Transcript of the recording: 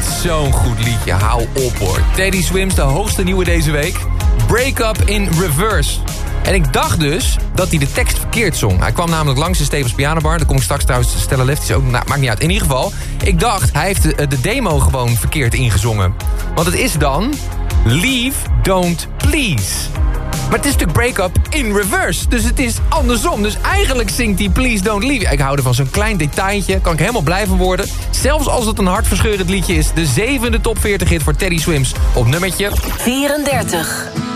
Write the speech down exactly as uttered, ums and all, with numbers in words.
dit zo'n goed liedje. Hou op hoor. Teddy Swims, de hoogste nieuwe deze week. Break Up in Reverse. En ik dacht dus dat hij de tekst verkeerd zong. Hij kwam namelijk langs in Stevens Pianobar. Daar kom ik straks trouwens Stella Lefties ook. Nou, maakt niet uit. In ieder geval, ik dacht hij heeft de, de demo gewoon verkeerd ingezongen. Want het is dan Leave, Don't Please. Maar het is natuurlijk break-up in reverse. Dus het is andersom. Dus eigenlijk zingt hij Please Don't Leave. Ik hou er van zo'n klein detailtje. Kan ik helemaal blij van worden. Zelfs als het een hartverscheurend liedje is. De zevende top veertig hit voor Teddy Swims op nummertje vierendertig.